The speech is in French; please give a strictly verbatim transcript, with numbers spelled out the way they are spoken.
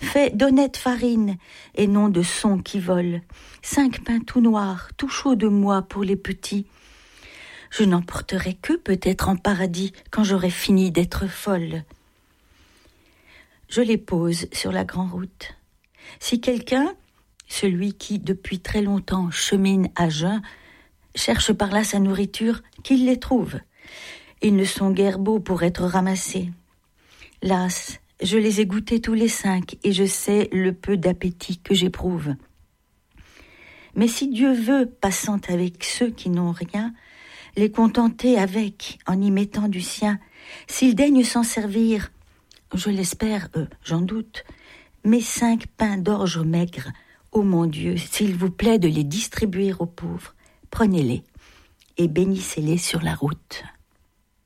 fait d'honnête farine et non de son qui vole. Cinq pains tout noirs, tout chauds de moi pour les petits. Je n'emporterai que peut-être en paradis quand j'aurai fini d'être folle. Je les pose sur la grande route. Si quelqu'un, celui qui depuis très longtemps chemine à jeun, cherche par là sa nourriture, qu'il les trouve. Ils ne sont guère beaux pour être ramassés. Las, je les ai goûtés tous les cinq et je sais le peu d'appétit que j'éprouve. Mais si Dieu veut, passant avec ceux qui n'ont rien, les contenter avec, en y mettant du sien, s'il daigne s'en servir, je l'espère, euh, j'en doute, mes cinq pains d'orge maigre, ô mon Dieu, s'il vous plaît de les distribuer aux pauvres, prenez-les et bénissez-les sur la route.